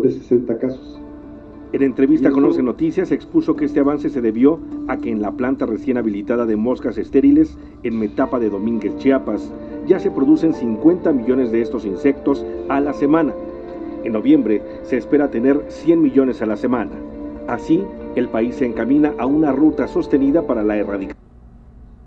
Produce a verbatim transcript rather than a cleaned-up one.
de sesenta casos. En entrevista con Once Noticias expuso que este avance se debió a que en la planta recién habilitada de moscas estériles en Metapa de Domínguez, Chiapas, ya se producen cincuenta millones de estos insectos a la semana. En noviembre se espera tener cien millones a la semana. Así, el país se encamina a una ruta sostenida para la erradicación.